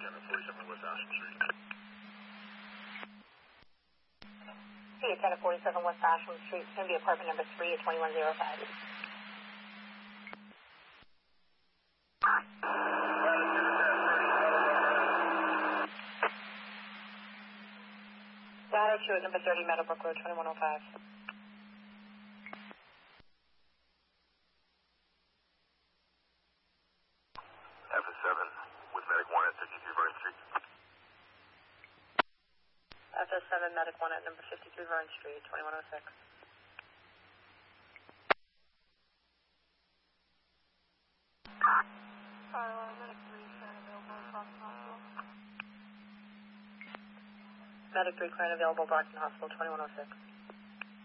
47 West Ashland Street. Hey, it's at 47 West Ashland Street. It's going to be apartment number 3 at 2105. Latitude at number 30 Meadowbrook Road, 2105. FS7 with Medic 1 at 53 Vern Street. FS7 Medic 1 at number 53 Vern Street, 2106. Medic 3 current available, Brockton Hospital, 2106.